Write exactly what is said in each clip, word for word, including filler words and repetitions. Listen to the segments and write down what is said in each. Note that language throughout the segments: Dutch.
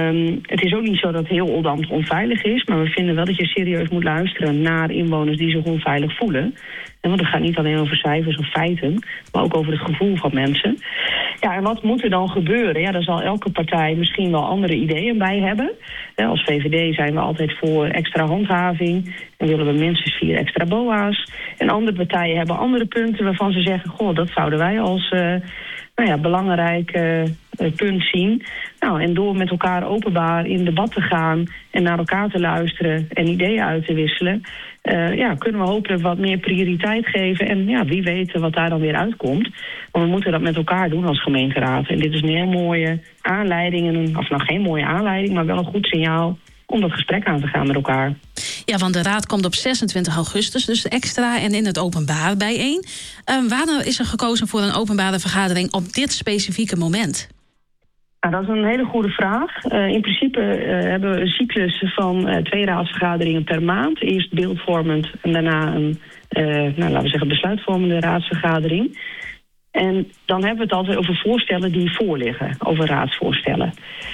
Um, het is ook niet zo dat heel Oldambt onveilig is, maar we vinden wel dat je serieus moet luisteren naar inwoners die zich onveilig voelen. En want het gaat niet alleen over cijfers of feiten, maar ook over het gevoel van mensen. Ja, en wat moet er dan gebeuren? Ja, daar zal elke partij misschien wel andere ideeën bij hebben. Ja, als V V D zijn we altijd voor extra handhaving en willen we minstens vier extra B O A's. En andere partijen hebben andere punten waarvan ze zeggen, goh, dat zouden wij als uh, nou ja, belangrijk uh, punt zien. Nou, en door met elkaar openbaar in debat te gaan en naar elkaar te luisteren en ideeën uit te wisselen, Uh, ja, kunnen we hopelijk wat meer prioriteit geven. En ja, wie weet wat daar dan weer uitkomt. Want we moeten dat met elkaar doen als gemeenteraad. En dit is een heel mooie aanleiding, en, of nou geen mooie aanleiding, maar wel een goed signaal om dat gesprek aan te gaan met elkaar. Ja, want de raad komt op zesentwintig augustus, dus extra en in het openbaar bijeen. Uh, waarom is er gekozen voor een openbare vergadering op dit specifieke moment? Nou, dat is een hele goede vraag. Uh, in principe uh, hebben we een cyclus van uh, twee raadsvergaderingen per maand. Eerst beeldvormend en daarna een, uh, nou, laten we zeggen, besluitvormende raadsvergadering. En dan hebben we het altijd over voorstellen die voorliggen, over raadsvoorstellen.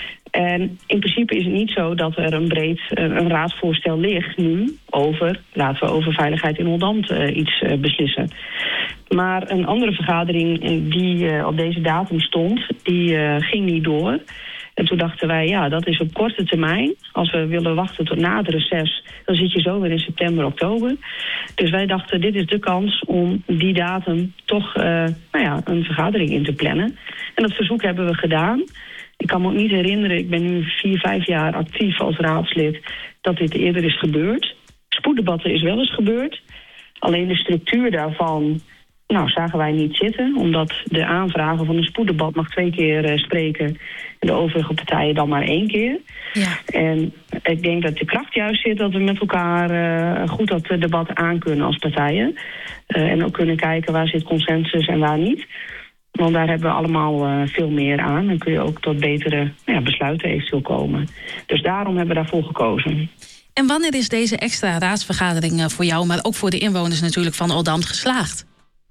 En in principe is het niet zo dat er een breed uh, een raadsvoorstel ligt nu over, laten we over veiligheid in Oldambt uh, iets uh, beslissen. Maar een andere vergadering die uh, op deze datum stond, die uh, ging niet door. En toen dachten wij, ja, dat is op korte termijn. Als we willen wachten tot na het reces, dan zit je zo weer in september, oktober. Dus wij dachten, dit is de kans om die datum toch uh, nou ja, een vergadering in te plannen. En dat verzoek hebben we gedaan. Ik kan me ook niet herinneren, ik ben nu vier, vijf jaar actief als raadslid, dat dit eerder is gebeurd. Spoeddebatten is wel eens gebeurd. Alleen de structuur daarvan, nou, zagen wij niet zitten. Omdat de aanvrager van een spoeddebat mag twee keer uh, spreken en de overige partijen dan maar één keer. Ja. En ik denk dat de kracht juist zit dat we met elkaar uh, goed dat debat aan kunnen als partijen. Uh, en ook kunnen kijken waar zit consensus en waar niet. Want daar hebben we allemaal uh, veel meer aan. Dan kun je ook tot betere nou ja, besluiten eventueel komen. Dus daarom hebben we daarvoor gekozen. En wanneer is deze extra raadsvergadering voor jou, maar ook voor de inwoners natuurlijk van Oldambt geslaagd?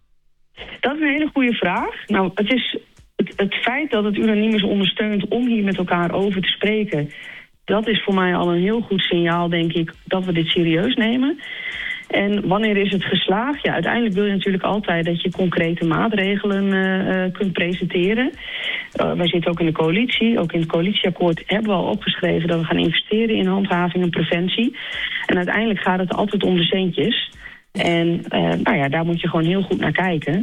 Dat is een hele goede vraag. Nou, het is het, het feit dat het unaniem is ondersteund om hier met elkaar over te spreken, dat is voor mij al een heel goed signaal, denk ik, dat we dit serieus nemen. En wanneer is het geslaagd? Ja, uiteindelijk wil je natuurlijk altijd dat je concrete maatregelen uh, uh, kunt presenteren. Uh, wij zitten ook in de coalitie. Ook in het coalitieakkoord hebben we al opgeschreven dat we gaan investeren in handhaving en preventie. En uiteindelijk gaat het altijd om de centjes. En uh, nou ja, daar moet je gewoon heel goed naar kijken.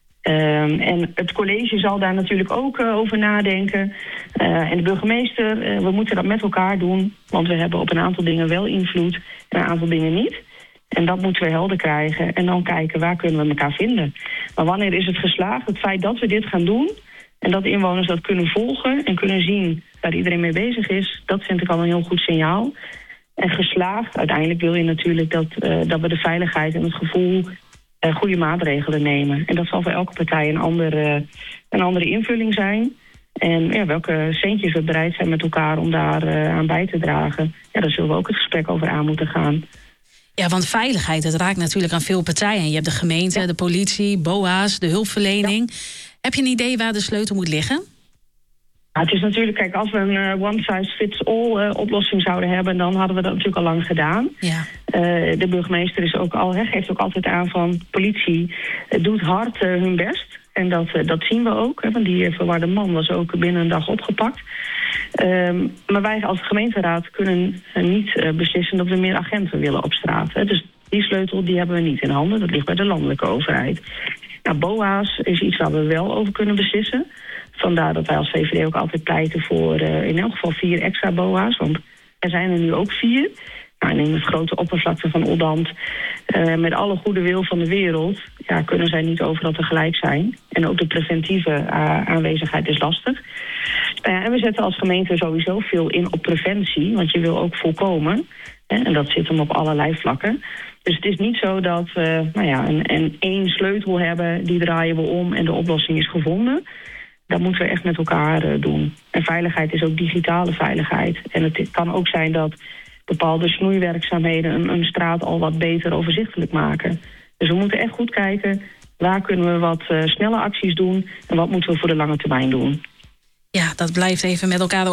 Uh, en het college zal daar natuurlijk ook uh, over nadenken. Uh, en de burgemeester, uh, we moeten dat met elkaar doen. Want we hebben op een aantal dingen wel invloed en een aantal dingen niet. En dat moeten we helder krijgen. En dan kijken waar kunnen we elkaar vinden. Maar wanneer is het geslaagd? Het feit dat we dit gaan doen en dat inwoners dat kunnen volgen en kunnen zien waar iedereen mee bezig is, dat vind ik al een heel goed signaal. En geslaagd, uiteindelijk wil je natuurlijk dat, uh, dat we de veiligheid en het gevoel uh, goede maatregelen nemen. En dat zal voor elke partij een andere, uh, een andere invulling zijn. En ja, welke centjes we bereid zijn met elkaar om daar uh, aan bij te dragen. Ja, daar zullen we ook het gesprek over aan moeten gaan. Ja, want veiligheid, het raakt natuurlijk aan veel partijen. Je hebt de gemeente, ja. de politie, B O A's, de hulpverlening. Ja. Heb je een idee waar de sleutel moet liggen? Ja, het is natuurlijk, kijk, als we een uh, one-size-fits-all uh, oplossing zouden hebben, dan hadden we dat natuurlijk al lang gedaan. Ja. Uh, de burgemeester is ook al, he, geeft ook altijd aan van politie uh, doet hard uh, hun best. En dat, uh, dat zien we ook, hè, want die verwarde man was ook binnen een dag opgepakt. Um, maar wij als gemeenteraad kunnen uh, niet uh, beslissen dat we meer agenten willen op straat. Hè. Dus die sleutel die hebben we niet in handen, dat ligt bij de landelijke overheid. Nou, B O A's is iets waar we wel over kunnen beslissen. Vandaar dat wij als V V D ook altijd pleiten voor uh, in elk geval vier extra B O A's. Want er zijn er nu ook vier. Nou, en in het grote oppervlakte van Oldambt, uh, met alle goede wil van de wereld, ja, kunnen zij niet overal tegelijk zijn. En ook de preventieve uh, aanwezigheid is lastig. Uh, en we zetten als gemeente sowieso veel in op preventie, want je wil ook voorkomen. Hè, en dat zit hem op allerlei vlakken. Dus het is niet zo dat we uh, nou ja, een, een één sleutel hebben, die draaien we om en de oplossing is gevonden. Dat moeten we echt met elkaar uh, doen. En veiligheid is ook digitale veiligheid. En het kan ook zijn dat bepaalde snoeiwerkzaamheden een, een straat al wat beter overzichtelijk maken. Dus we moeten echt goed kijken, waar kunnen we wat uh, snelle acties doen en wat moeten we voor de lange termijn doen. Ja, dat blijft even met elkaar